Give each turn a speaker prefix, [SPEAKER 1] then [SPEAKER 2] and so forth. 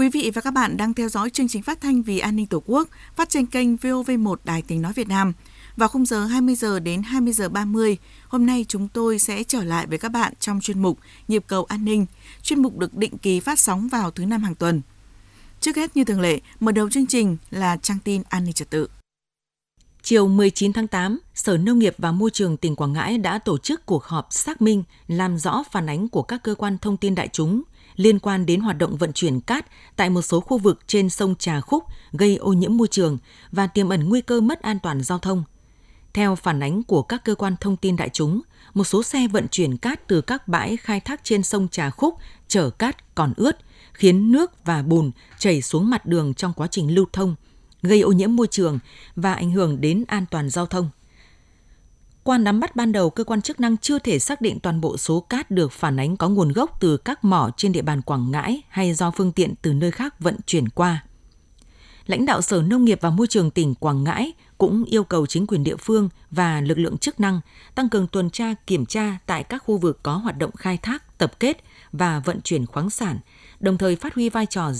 [SPEAKER 1] Quý vị và các bạn đang theo dõi chương trình phát thanh Vì an ninh Tổ quốc phát trên kênh VOV1 Đài Tiếng nói Việt Nam. Vào khung giờ 20 giờ đến 20 giờ 30, hôm nay chúng tôi sẽ trở lại với các bạn trong chuyên mục Nhịp cầu an ninh. Chuyên mục được định kỳ phát sóng vào thứ Năm hàng tuần. Trước hết như thường lệ, mở đầu chương trình là trang tin an ninh trật tự.
[SPEAKER 2] Chiều 19 tháng 8, Sở Nông nghiệp và Môi trường tỉnh Quảng Ngãi đã tổ chức cuộc họp xác minh, làm rõ phản ánh của các cơ quan thông tin đại chúng liên quan đến hoạt động vận chuyển cát tại một số khu vực trên sông Trà Khúc gây ô nhiễm môi trường và tiềm ẩn nguy cơ mất an toàn giao thông. Theo phản ánh của các cơ quan thông tin đại chúng, một số xe vận chuyển cát từ các bãi khai thác trên sông Trà Khúc chở cát còn ướt, khiến nước và bùn chảy xuống mặt đường trong quá trình lưu thông, gây ô nhiễm môi trường và ảnh hưởng đến an toàn giao thông. Qua nắm bắt ban đầu, cơ quan chức năng chưa thể xác định toàn bộ số cát được phản ánh có nguồn gốc từ các mỏ trên địa bàn Quảng Ngãi hay do phương tiện từ nơi khác vận chuyển qua. Lãnh đạo Sở Nông nghiệp và Môi trường tỉnh Quảng Ngãi cũng yêu cầu chính quyền địa phương và lực lượng chức năng tăng cường tuần tra kiểm tra tại các khu vực có hoạt động khai thác, tập kết và vận chuyển khoáng sản, đồng thời phát huy vai trò